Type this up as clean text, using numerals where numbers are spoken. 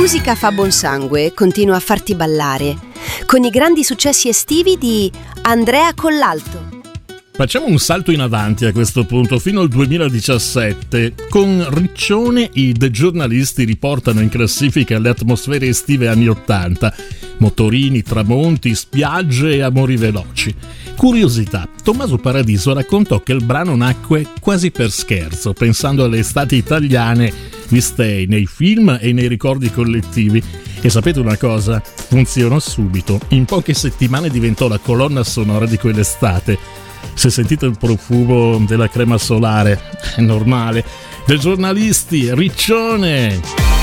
musica fa buon sangue, continua a farti ballare, con i grandi successi estivi di Andrea Collalto. Facciamo un salto in avanti a questo punto, fino al 2017. Con Riccione i The Giornalisti riportano in classifica le atmosfere estive anni 80. Motorini, tramonti, spiagge e amori veloci. Curiosità, Tommaso Paradiso raccontò che il brano nacque quasi per scherzo, pensando alle estati italiane viste nei film e nei ricordi collettivi. E sapete una cosa? Funzionò subito. In poche settimane diventò la colonna sonora di quell'estate. Se sentite il profumo della crema solare, è normale. The Giornalisti, Riccione!